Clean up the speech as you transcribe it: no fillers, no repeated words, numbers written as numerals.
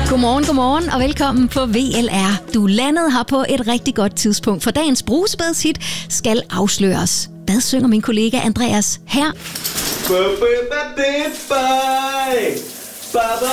Godmorgen og velkommen på VLR. Du landede her på et rigtig godt tidspunkt, for dagens brusebadshit skal afsløres. Hvad synger min kollega Andreas her?